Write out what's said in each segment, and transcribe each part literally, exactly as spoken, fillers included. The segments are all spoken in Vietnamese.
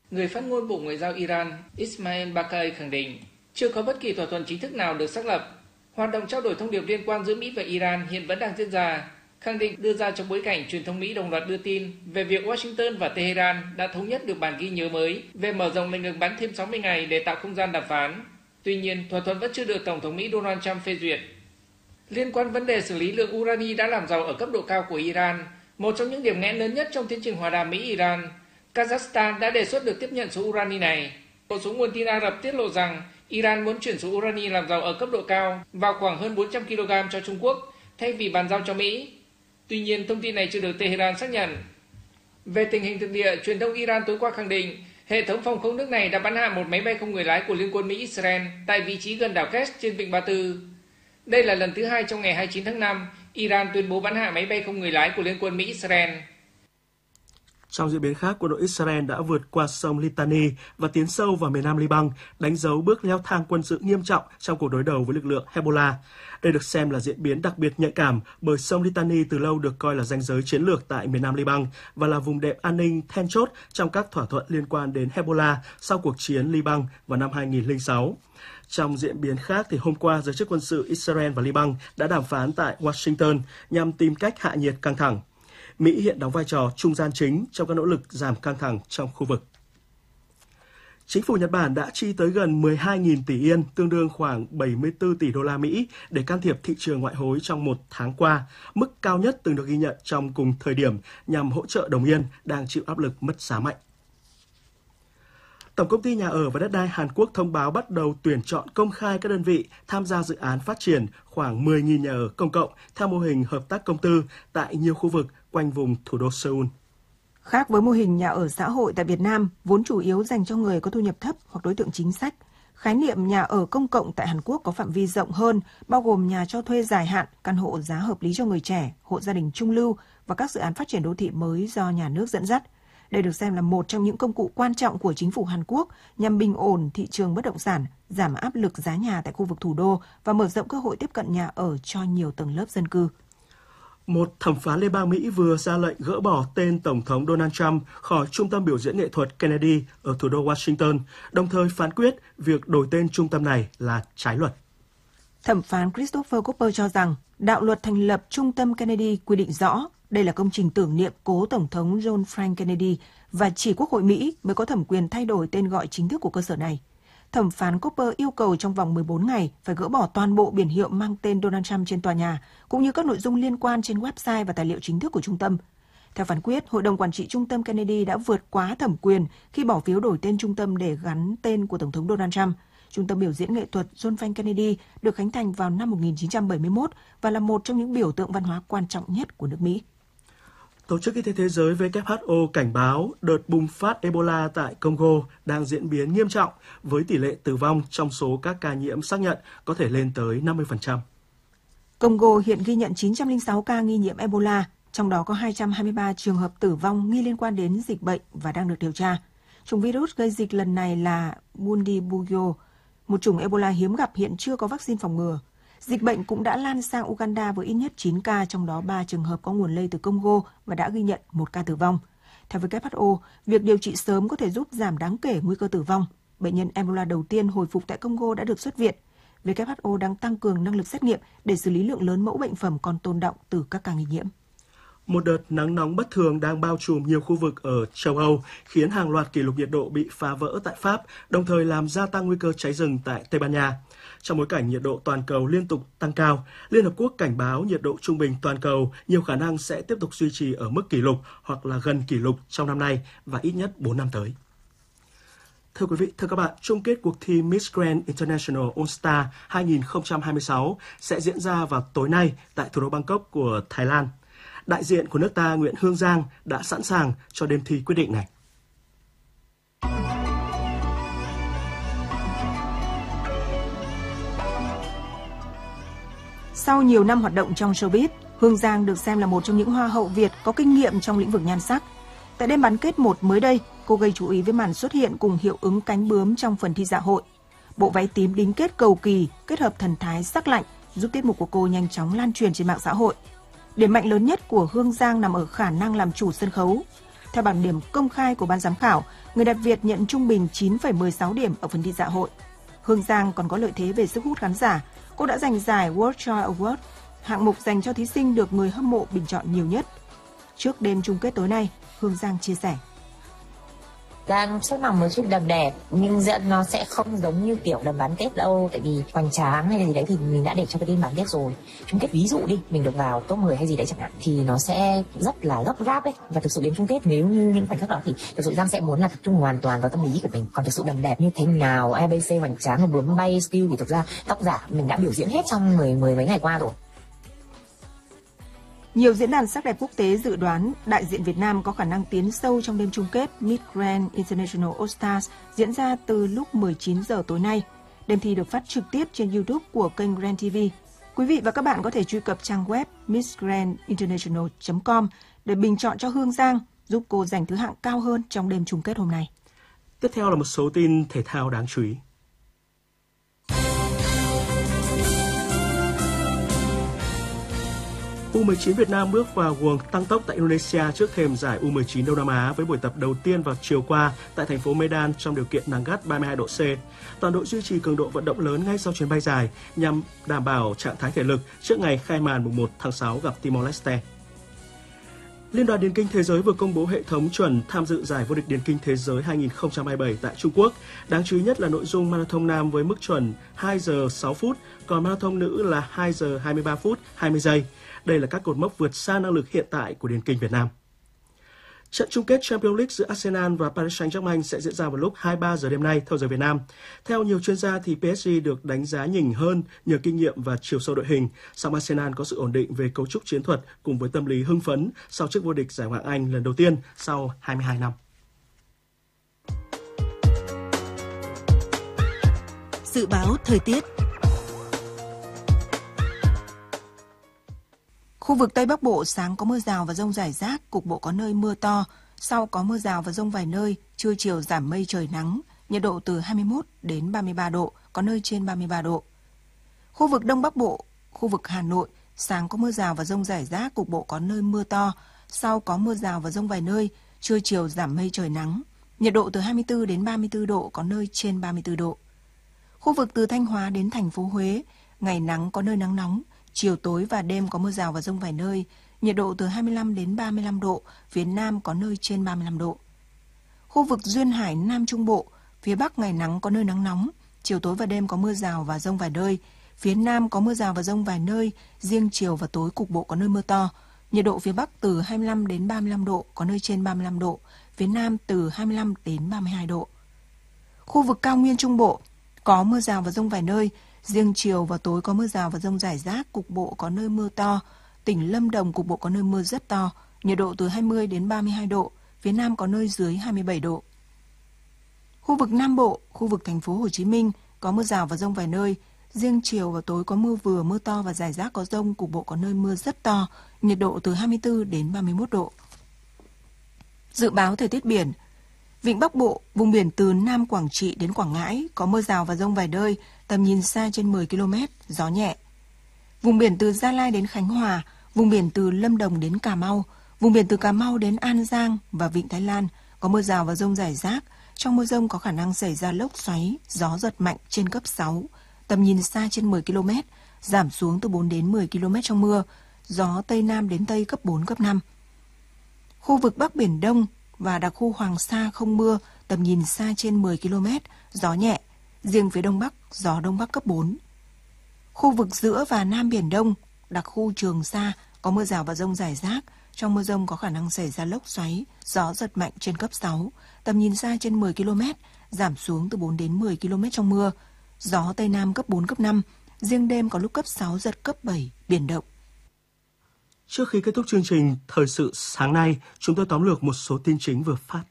Người phát ngôn Bộ Ngoại giao Iran Ismail Baqai khẳng định chưa có bất kỳ thỏa thuận chính thức nào được xác lập. Hoạt động trao đổi thông điệp liên quan giữa Mỹ và Iran hiện vẫn đang diễn ra, khẳng định đưa ra trong bối cảnh truyền thông Mỹ đồng loạt đưa tin về việc Washington và Tehran đã thống nhất được bản ghi nhớ mới về mở rộng lệnh ngừng bắn thêm sáu mươi ngày để tạo không gian đàm phán. Tuy nhiên, thỏa thuận vẫn chưa được Tổng thống Mỹ Donald Trump phê duyệt. Liên quan vấn đề xử lý lượng urani đã làm giàu ở cấp độ cao của Iran, một trong những điểm nghẽn lớn nhất trong tiến trình hòa đàm Mỹ-Iran, Kazakhstan đã đề xuất được tiếp nhận số urani này. Một số nguồn tin Ả Rập tiết lộ rằng Iran muốn chuyển số urani làm giàu ở cấp độ cao vào khoảng hơn bốn trăm ki lô gam cho Trung Quốc thay vì bàn giao cho Mỹ. Tuy nhiên, thông tin này chưa được Tehran xác nhận. Về tình hình thực địa, truyền thông Iran tối qua khẳng định hệ thống phòng không nước này đã bắn hạ một máy bay không người lái của Liên quân Mỹ-Israel tại vị trí gần đảo Kerch trên vịnh Ba Tư. Đây là lần thứ hai trong ngày hai mươi chín tháng năm, Iran tuyên bố bắn hạ máy bay không người lái của Liên quân Mỹ-Israel. Trong diễn biến khác, quân đội Israel đã vượt qua sông Litani và tiến sâu vào miền nam Liban, đánh dấu bước leo thang quân sự nghiêm trọng trong cuộc đối đầu với lực lượng Hezbollah. Đây được xem là diễn biến đặc biệt nhạy cảm bởi sông Litani từ lâu được coi là ranh giới chiến lược tại miền nam Liban và là vùng đệm an ninh then chốt trong các thỏa thuận liên quan đến Hezbollah sau cuộc chiến Liban vào năm hai nghìn không trăm lẻ sáu. Trong diễn biến khác, thì hôm qua, giới chức quân sự Israel và Liban đã đàm phán tại Washington nhằm tìm cách hạ nhiệt căng thẳng. Mỹ hiện đóng vai trò trung gian chính trong các nỗ lực giảm căng thẳng trong khu vực. Chính phủ Nhật Bản đã chi tới gần mười hai nghìn tỷ yên, tương đương khoảng bảy mươi tư tỷ đô la Mỹ để can thiệp thị trường ngoại hối trong một tháng qua, mức cao nhất từng được ghi nhận trong cùng thời điểm nhằm hỗ trợ đồng yên đang chịu áp lực mất giá mạnh. Tổng công ty Nhà ở và Đất đai Hàn Quốc thông báo bắt đầu tuyển chọn công khai các đơn vị tham gia dự án phát triển khoảng mười nghìn nhà ở công cộng theo mô hình hợp tác công tư tại nhiều khu vực quanh vùng thủ đô Seoul. Khác với mô hình nhà ở xã hội tại Việt Nam, vốn chủ yếu dành cho người có thu nhập thấp hoặc đối tượng chính sách, khái niệm nhà ở công cộng tại Hàn Quốc có phạm vi rộng hơn, bao gồm nhà cho thuê dài hạn, căn hộ giá hợp lý cho người trẻ, hộ gia đình trung lưu và các dự án phát triển đô thị mới do nhà nước dẫn dắt. Đây được xem là một trong những công cụ quan trọng của chính phủ Hàn Quốc nhằm bình ổn thị trường bất động sản, giảm áp lực giá nhà tại khu vực thủ đô và mở rộng cơ hội tiếp cận nhà ở cho nhiều tầng lớp dân cư. Một thẩm phán Liên bang Mỹ vừa ra lệnh gỡ bỏ tên Tổng thống Donald Trump khỏi Trung tâm biểu diễn nghệ thuật Kennedy ở thủ đô Washington, đồng thời phán quyết việc đổi tên trung tâm này là trái luật. Thẩm phán Christopher Cooper cho rằng đạo luật thành lập Trung tâm Kennedy quy định rõ đây là công trình tưởng niệm cố Tổng thống John Frank Kennedy và chỉ Quốc hội Mỹ mới có thẩm quyền thay đổi tên gọi chính thức của cơ sở này. Thẩm phán Cooper yêu cầu trong vòng mười bốn ngày phải gỡ bỏ toàn bộ biển hiệu mang tên Donald Trump trên tòa nhà, cũng như các nội dung liên quan trên website và tài liệu chính thức của trung tâm. Theo phán quyết, Hội đồng Quản trị Trung tâm Kennedy đã vượt quá thẩm quyền khi bỏ phiếu đổi tên trung tâm để gắn tên của Tổng thống Donald Trump. Trung tâm biểu diễn nghệ thuật John F. Kennedy được khánh thành vào năm một nghìn chín trăm bảy mươi mốt và là một trong những biểu tượng văn hóa quan trọng nhất của nước Mỹ. Tổ chức Y tế Thế giới W H O cảnh báo đợt bùng phát Ebola tại Congo đang diễn biến nghiêm trọng với tỷ lệ tử vong trong số các ca nhiễm xác nhận có thể lên tới năm mươi phần trăm. Congo hiện ghi nhận chín trăm lẻ sáu ca nghi nhiễm Ebola, trong đó có hai trăm hai mươi ba trường hợp tử vong nghi liên quan đến dịch bệnh và đang được điều tra. Chủng virus gây dịch lần này là Bundibugyo, một chủng Ebola hiếm gặp hiện chưa có vaccine phòng ngừa. Dịch bệnh cũng đã lan sang Uganda với ít nhất chín ca, trong đó ba trường hợp có nguồn lây từ Congo và đã ghi nhận một ca tử vong. Theo W H O, việc điều trị sớm có thể giúp giảm đáng kể nguy cơ tử vong. Bệnh nhân Ebola đầu tiên hồi phục tại Congo đã được xuất viện. W H O đang tăng cường năng lực xét nghiệm để xử lý lượng lớn mẫu bệnh phẩm còn tồn đọng từ các ca nghi nhiễm. Một đợt nắng nóng bất thường đang bao trùm nhiều khu vực ở châu Âu, khiến hàng loạt kỷ lục nhiệt độ bị phá vỡ tại Pháp, đồng thời làm gia tăng nguy cơ cháy rừng tại Tây Ban Nha. Trong bối cảnh nhiệt độ toàn cầu liên tục tăng cao, Liên Hợp Quốc cảnh báo nhiệt độ trung bình toàn cầu nhiều khả năng sẽ tiếp tục duy trì ở mức kỷ lục hoặc là gần kỷ lục trong năm nay và ít nhất bốn năm tới. Thưa quý vị, thưa các bạn, chung kết cuộc thi Miss Grand International All Star hai không hai sáu sẽ diễn ra vào tối nay tại thủ đô Bangkok của Thái Lan. Đại diện của nước ta Nguyễn Hương Giang đã sẵn sàng cho đêm thi quyết định này. Sau nhiều năm hoạt động trong showbiz, Hương Giang được xem là một trong những hoa hậu Việt có kinh nghiệm trong lĩnh vực nhan sắc. Tại đêm bán kết một mới đây, cô gây chú ý với màn xuất hiện cùng hiệu ứng cánh bướm trong phần thi dạ hội. Bộ váy tím đính kết cầu kỳ kết hợp thần thái sắc lạnh giúp tiết mục của cô nhanh chóng lan truyền trên mạng xã hội. Điểm mạnh lớn nhất của Hương Giang nằm ở khả năng làm chủ sân khấu. Theo bảng điểm công khai của ban giám khảo, người đặt Việt nhận trung bình chín phẩy mười sáu điểm ở phần thi dạ hội. Hương Giang còn có lợi thế về sức hút khán giả. Cô đã giành giải World Choice Award, hạng mục dành cho thí sinh được người hâm mộ bình chọn nhiều nhất. Trước đêm chung kết tối nay, Hương Giang chia sẻ. Giang chắc là một chút đầm đẹp, nhưng dẫn nó sẽ không giống như kiểu đầm bán kết đâu. Tại vì hoành tráng hay là gì đấy thì mình đã để cho cái đêm bán kết rồi. Chung kết ví dụ đi, mình được vào top mười hay gì đấy chẳng hạn, thì nó sẽ rất là gấp gáp ấy. Và thực sự đến chung kết nếu như những khoảnh khắc đó thì thực sự Giang sẽ muốn là tập trung hoàn toàn vào tâm lý của mình. Còn thực sự đầm đẹp như thế nào, a bê xê hoành tráng, bướm bay, skill thì thực ra tóc giả mình đã biểu diễn hết trong mười, mười mấy ngày qua rồi. Nhiều diễn đàn sắc đẹp quốc tế dự đoán đại diện Việt Nam có khả năng tiến sâu trong đêm chung kết Miss Grand International All Stars diễn ra từ lúc mười chín giờ tối nay. Đêm thi được phát trực tiếp trên YouTube của kênh Grand ti vi. Quý vị và các bạn có thể truy cập trang web miss grand international chấm com để bình chọn cho Hương Giang, giúp cô giành thứ hạng cao hơn trong đêm chung kết hôm nay. Tiếp theo là một số tin thể thao đáng chú ý. u mười chín Việt Nam bước vào guồng tăng tốc tại Indonesia trước thềm giải u mười chín Đông Nam Á với buổi tập đầu tiên vào chiều qua tại thành phố Medan trong điều kiện nắng gắt ba mươi hai độ C. Toàn đội duy trì cường độ vận động lớn ngay sau chuyến bay dài nhằm đảm bảo trạng thái thể lực trước ngày khai màn mùng một tháng sáu gặp Timor-Leste. Liên đoàn Điền kinh Thế giới vừa công bố hệ thống chuẩn tham dự giải vô địch điền kinh thế giới hai không hai bảy tại Trung Quốc. Đáng chú ý nhất là nội dung marathon nam với mức chuẩn hai giờ sáu phút, còn marathon nữ là hai giờ hai mươi ba phút hai mươi giây. Đây là các cột mốc vượt xa năng lực hiện tại của điền kinh Việt Nam. Trận chung kết Champions League giữa Arsenal và Paris Saint-Germain sẽ diễn ra vào lúc hai mươi ba giờ đêm nay theo giờ Việt Nam. Theo nhiều chuyên gia thì pê ét giê được đánh giá nhỉnh hơn nhờ kinh nghiệm và chiều sâu đội hình, song Arsenal có sự ổn định về cấu trúc chiến thuật cùng với tâm lý hưng phấn sau chức vô địch giải Ngoại hạng Anh lần đầu tiên sau hai mươi hai năm. Dự báo thời tiết. Khu vực Tây Bắc Bộ sáng có mưa rào và dông rải rác, cục bộ có nơi mưa to, sau có mưa rào và dông vài nơi, trưa chiều giảm mây trời nắng, nhiệt độ từ hai mươi mốt đến ba mươi ba độ, có nơi trên ba mươi ba độ. Khu vực Đông Bắc Bộ, khu vực Hà Nội, sáng có mưa rào và dông rải rác, cục bộ có nơi mưa to, sau có mưa rào và dông vài nơi, trưa chiều giảm mây trời nắng, nhiệt độ từ hai mươi tư đến ba mươi tư độ, có nơi trên ba mươi tư độ. Khu vực từ Thanh Hóa đến thành phố Huế, ngày nắng có nơi nắng nóng, chiều tối và đêm có mưa rào và dông vài nơi, nhiệt độ từ hai mươi lăm đến ba mươi lăm độ, phía Nam có nơi trên ba mươi lăm độ. Khu vực Duyên Hải Nam Trung Bộ, phía Bắc ngày nắng có nơi nắng nóng, chiều tối và đêm có mưa rào và dông vài nơi, phía Nam có mưa rào và dông vài nơi, riêng chiều và tối cục bộ có nơi mưa to, nhiệt độ phía Bắc từ hai mươi lăm đến ba mươi lăm độ, có nơi trên ba mươi lăm độ, phía Nam từ hai mươi lăm đến ba mươi hai độ. Khu vực Cao Nguyên Trung Bộ, có mưa rào và dông vài nơi, riêng chiều và tối có mưa rào và dông rải rác, cục bộ có nơi mưa to. Tỉnh Lâm Đồng cục bộ có nơi mưa rất to, nhiệt độ từ hai mươi đến ba mươi hai độ, phía Nam có nơi dưới hai mươi bảy độ. Khu vực Nam Bộ, khu vực thành phố Hồ Chí Minh có mưa rào và dông vài nơi, riêng chiều và tối có mưa vừa, mưa to và rải rác có dông, cục bộ có nơi mưa rất to, nhiệt độ từ hai mươi tư đến ba mươi mốt độ. Dự báo thời tiết biển. Vịnh Bắc Bộ, vùng biển từ Nam Quảng Trị đến Quảng Ngãi có mưa rào và dông vài nơi, tầm nhìn xa trên mười ki lô mét, gió nhẹ. Vùng biển từ Gia Lai đến Khánh Hòa, vùng biển từ Lâm Đồng đến Cà Mau, vùng biển từ Cà Mau đến An Giang và Vịnh Thái Lan có mưa rào và dông rải rác. Trong mưa dông có khả năng xảy ra lốc xoáy, gió giật mạnh trên cấp sáu, tầm nhìn xa trên mười ki lô mét, giảm xuống từ bốn đến mười ki lô mét trong mưa, gió Tây Nam đến Tây cấp bốn, cấp năm. Khu vực Bắc Biển Đông và đặc khu Hoàng Sa không mưa, tầm nhìn xa trên mười ki lô mét, gió nhẹ, riêng phía Đông Bắc, gió Đông Bắc cấp bốn. Khu vực giữa và Nam Biển Đông, đặc khu Trường Sa có mưa rào và dông rải rác, trong mưa dông có khả năng xảy ra lốc xoáy, gió giật mạnh trên cấp sáu, tầm nhìn xa trên mười ki lô mét, giảm xuống từ bốn đến mười ki lô mét trong mưa, gió Tây Nam cấp bốn, cấp năm, riêng đêm có lúc cấp sáu, giật cấp bảy, biển động. Trước khi kết thúc chương trình Thời sự sáng nay, chúng tôi tóm lược một số tin chính vừa phát.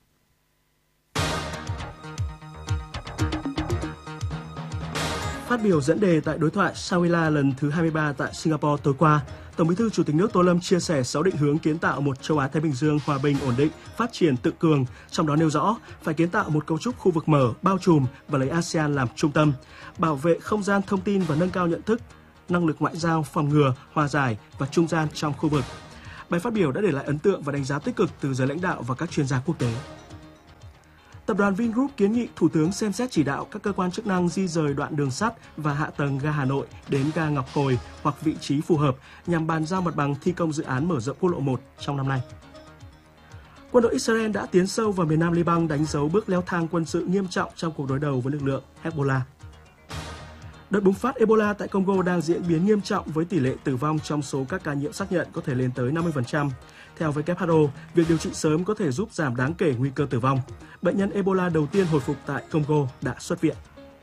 Phát biểu dẫn đề tại đối thoại Shangri-La lần thứ hai mươi ba tại Singapore tối qua, Tổng Bí thư Chủ tịch nước Tô Lâm chia sẻ sáu định hướng kiến tạo một châu Á-Thái Bình Dương hòa bình, ổn định, phát triển tự cường, trong đó nêu rõ phải kiến tạo một cấu trúc khu vực mở, bao trùm và lấy a sê an làm trung tâm, bảo vệ không gian thông tin và nâng cao nhận thức, năng lực ngoại giao, phòng ngừa, hòa giải và trung gian trong khu vực. Bài phát biểu đã để lại ấn tượng và đánh giá tích cực từ giới lãnh đạo và các chuyên gia quốc tế. Tập đoàn Vingroup kiến nghị Thủ tướng xem xét chỉ đạo các cơ quan chức năng di dời đoạn đường sắt và hạ tầng ga Hà Nội đến ga Ngọc Hồi hoặc vị trí phù hợp nhằm bàn giao mặt bằng thi công dự án mở rộng quốc lộ một trong năm nay. Quân đội Israel đã tiến sâu vào miền Nam Liban, đánh dấu bước leo thang quân sự nghiêm trọng trong cuộc đối đầu với lực lượng Hezbollah. Đợt bùng phát Ebola tại Congo đang diễn biến nghiêm trọng với tỷ lệ tử vong trong số các ca nhiễm xác nhận có thể lên tới năm mươi phần trăm. Theo W H O, việc điều trị sớm có thể giúp giảm đáng kể nguy cơ tử vong. Bệnh nhân Ebola đầu tiên hồi phục tại Congo đã xuất viện.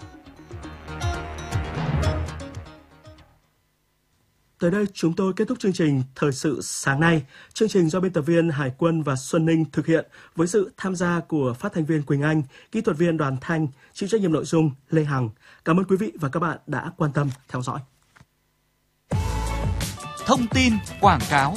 Tới đây chúng tôi kết thúc chương trình Thời sự sáng nay. Chương trình do biên tập viên Hải Quân và Xuân Ninh thực hiện với sự tham gia của phát thanh viên Quỳnh Anh, kỹ thuật viên Đoàn Thanh, chịu trách nhiệm nội dung Lê Hằng. Cảm ơn quý vị và các bạn đã quan tâm theo dõi. Thông tin quảng cáo.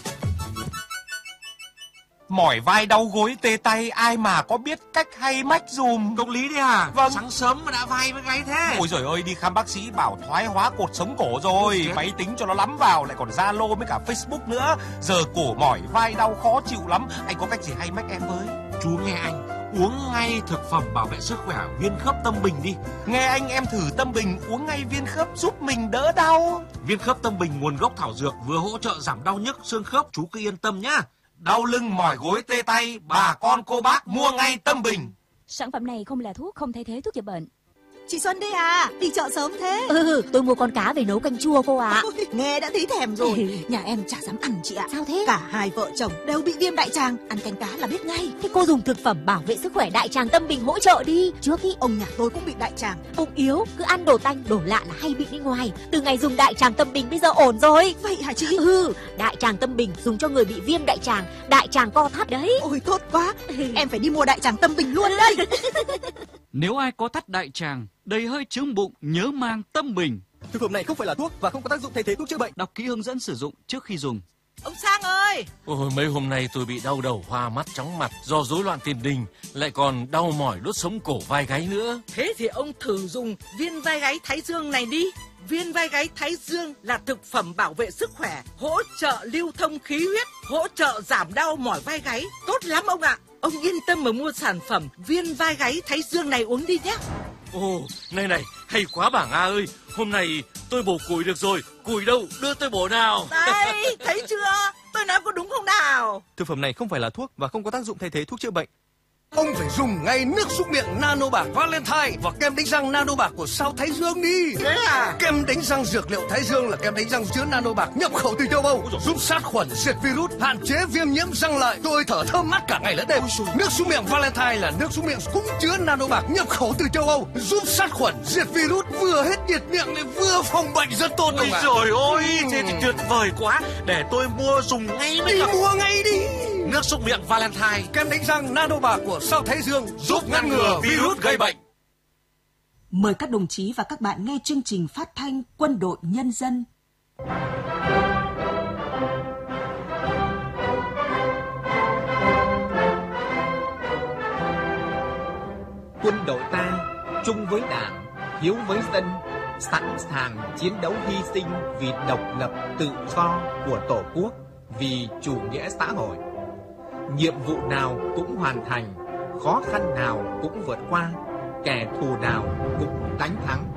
Mỏi vai đau gối tê tay, ai mà có biết cách hay mách dùm. Công lý đấy à? Vâng. Sáng sớm mà đã vai với gáy thế. Ôi giời ơi, đi khám bác sĩ bảo thoái hóa cột sống cổ rồi. Máy tính cho nó lắm vào, lại còn Zalo với cả Facebook nữa. Giờ cổ mỏi vai đau khó chịu lắm. Anh có cách gì hay mách em với? Chú nghe anh, uống ngay thực phẩm bảo vệ sức khỏe Viên Khớp Tâm Bình đi. Nghe anh, em thử Tâm Bình uống ngay viên khớp giúp mình đỡ đau. Viên Khớp Tâm Bình nguồn gốc thảo dược, vừa hỗ trợ giảm đau nhức xương khớp, chú cứ yên tâm nhá. Đau lưng mỏi gối tê tay, bà con cô bác mua ngay Tâm Bình. Sản phẩm này không là thuốc, không thay thế thuốc chữa bệnh. Chị Xuân đây à, đi chợ sớm thế. Ừ, tôi mua con cá về nấu canh chua cô ạ. À. Ôi, nghe đã thấy thèm rồi. Nhà em chả dám ăn chị ạ. Sao thế? Cả hai vợ chồng đều bị viêm đại tràng, ăn canh cá là biết ngay. Thế cô dùng thực phẩm bảo vệ sức khỏe Đại Tràng Tâm Bình hỗ trợ đi. Trước ý ông nhà tôi cũng bị đại tràng. Ông yếu, cứ ăn đồ tanh, đồ lạ là hay bị đi ngoài. Từ ngày dùng Đại Tràng Tâm Bình bây giờ ổn rồi. Vậy hả chị? Ừ, Đại Tràng Tâm Bình dùng cho người bị viêm đại tràng, đại tràng co thắt đấy. Ôi tốt quá, em phải đi mua Đại Tràng Tâm Bình luôn đây. Nếu ai có thắt đại tràng, đầy hơi chướng bụng, nhớ mang Tâm Bình. Thực phẩm này không phải là thuốc và không có tác dụng thay thế thuốc chữa bệnh. Đọc kỹ hướng dẫn sử dụng trước khi dùng. Ông Sang ơi! Ôi, mấy hôm nay tôi bị đau đầu, hoa mắt, chóng mặt do rối loạn tiền đình, lại còn đau mỏi đốt sống cổ vai gáy nữa. Thế thì ông thử dùng viên vai gáy Thái Dương này đi. Viên vai gáy Thái Dương là thực phẩm bảo vệ sức khỏe, hỗ trợ lưu thông khí huyết, hỗ trợ giảm đau mỏi vai gáy. Tốt lắm ông ạ! Ông yên tâm mà mua sản phẩm viên vai gáy Thái Dương này uống đi nhé. Ồ, này này, hay quá bà Nga ơi. Hôm nay tôi bổ củi được rồi. Củi đâu, đưa tôi bổ nào. Đây, thấy chưa? Tôi nói có đúng không nào? Thực phẩm này không phải là thuốc và không có tác dụng thay thế thuốc chữa bệnh. Ông phải dùng ngay nước súc miệng Nano Bạc Valentine và kem đánh răng Nano Bạc của sao Thái Dương đi. Thế à? Kem đánh răng dược liệu Thái Dương là kem đánh răng chứa Nano Bạc nhập khẩu từ châu Âu, giúp sát khuẩn, diệt virus, hạn chế viêm nhiễm răng lợi. Tôi thở thơm mát cả ngày lẫn đêm. Nước súc miệng Valentine là nước súc miệng cũng chứa Nano Bạc nhập khẩu từ châu Âu, giúp sát khuẩn, diệt virus, vừa hết nhiệt miệng lại vừa phòng bệnh, rất tốt. Ôi trời ơi, thế thì tuyệt vời quá. Để tôi mua dùng ngay đi. Đi mua ngay đi. Nước súc miệng Valentine, kem đánh răng Nano Bạc của sao Thái Dương giúp ngăn ngừa virus gây bệnh. Mời các đồng chí và các bạn nghe chương trình phát thanh Quân đội Nhân dân. Quân đội ta chung với Đảng, hiếu với dân, sẵn sàng chiến đấu hy sinh vì độc lập tự do của Tổ quốc, vì chủ nghĩa xã hội. Nhiệm vụ nào cũng hoàn thành, khó khăn nào cũng vượt qua, kẻ thù nào cũng đánh thắng.